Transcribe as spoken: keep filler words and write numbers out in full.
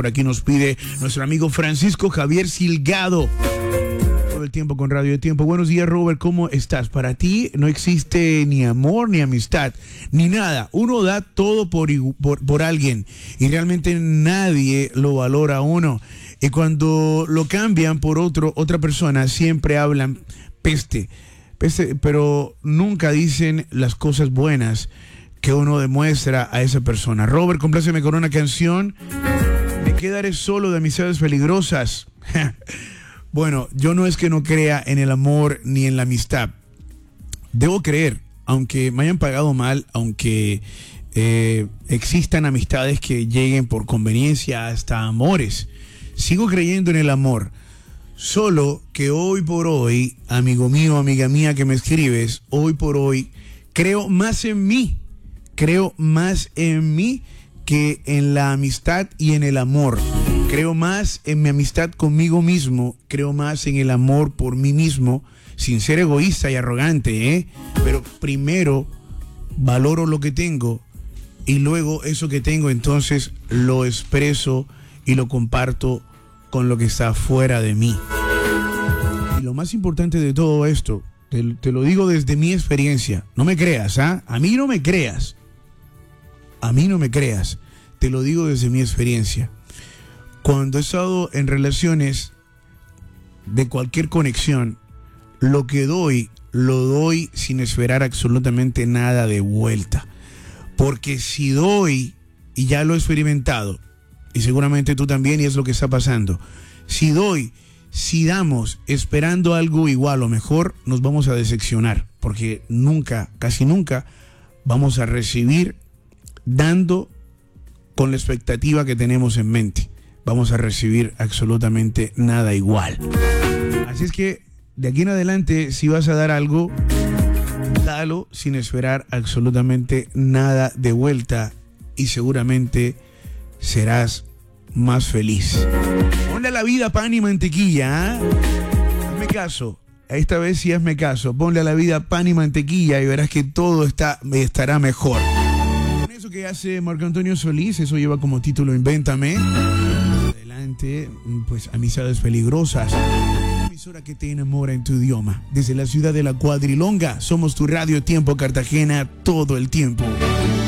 por aquí nos pide nuestro amigo Francisco Javier Silgado. Todo el tiempo con Radio de Tiempo. Buenos días, Robert, ¿cómo estás? Para ti no existe ni amor, ni amistad, ni nada. Uno da todo por, por, por alguien y realmente nadie lo valora a uno. Y cuando lo cambian por otro, otra persona, siempre hablan peste, peste, pero nunca dicen las cosas buenas que uno demuestra a esa persona. Robert, compláceme con una canción. Me quedaré solo de amistades peligrosas. Bueno, yo no es que no crea en el amor ni en la amistad. Debo creer, aunque me hayan pagado mal, aunque eh, existan amistades que lleguen por conveniencia hasta amores. Sigo creyendo en el amor. Solo que hoy por hoy, amigo mío, amiga mía que me escribes, hoy por hoy, creo más en mí. Creo más en mí que en la amistad y en el amor. Creo más en mi amistad conmigo mismo, creo más en el amor por mí mismo, sin ser egoísta y arrogante, ¿eh? Pero primero valoro lo que tengo y luego eso que tengo entonces lo expreso y lo comparto con lo que está fuera de mí. Y lo más importante de todo esto, te, te lo digo desde mi experiencia, no me creas, ¿ah? A mí no me creas, a mí no me creas, te lo digo desde mi experiencia. Cuando he estado en relaciones de cualquier conexión, lo que doy, lo doy sin esperar absolutamente nada de vuelta. Porque si doy, y ya lo he experimentado, y seguramente tú también, y es lo que está pasando, si doy, si damos esperando algo igual o mejor, nos vamos a decepcionar. Porque nunca, casi nunca, vamos a recibir dando con la expectativa que tenemos en mente. Vamos a recibir absolutamente nada igual. Así es que de aquí en adelante, si vas a dar algo, dalo sin esperar absolutamente nada de vuelta y seguramente serás más feliz. Ponle a la vida pan y mantequilla, ¿eh? Hazme caso. Esta vez sí hazme caso. Ponle a la vida pan y mantequilla y verás que todo está, estará mejor. Con eso que hace Marco Antonio Solís, eso lleva como título Invéntame. Pues amistades peligrosas, una emisora que te enamora en tu idioma. Desde la ciudad de la Cuadrilonga, somos tu Radio Tiempo Cartagena todo el tiempo.